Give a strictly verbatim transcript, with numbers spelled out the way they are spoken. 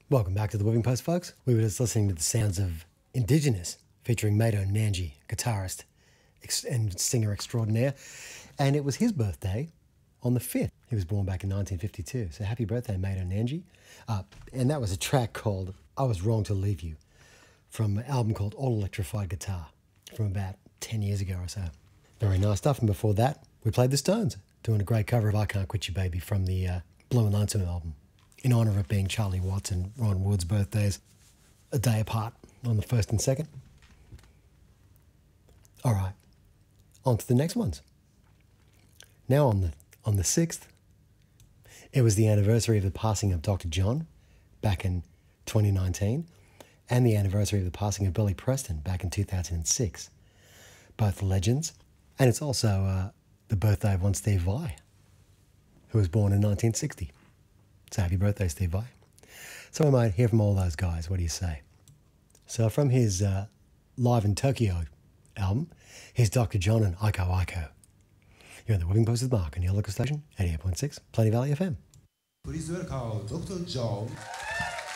Welcome back to the Whipping Post, folks. We were just listening to the sounds of Indigenous, featuring Mato Nanji, guitarist and singer extraordinaire. And it was his birthday on the fifth. He was born back in nineteen fifty-two. So happy birthday, Mato Nanji. Uh, and that was a track called I Was Wrong to Leave You from an album called All Electrified Guitar from about ten years ago or so. Very nice stuff. And before that, we played the Stones, doing a great cover of I Can't Quit You Baby from the uh, Blue and Lonesome album, in honour of it being Charlie Watts and Ron Wood's birthdays, a day apart on the first and second. All right, on to the next ones. Now on the on the sixth, it was the anniversary of the passing of Doctor John back in twenty nineteen, and the anniversary of the passing of Billy Preston back in two thousand six. Both legends, and it's also uh, the birthday of one Steve Vai, who was born in nineteen sixty. So happy birthday, Steve Vai. So I might hear from all those guys. What do you say? So from his uh, Live in Tokyo album, here's Doctor John and Aiko Aiko. You're on the Whipping Post with Mark on your local station, eighty-eight point six, Plenty Valley F M. Please welcome Doctor John.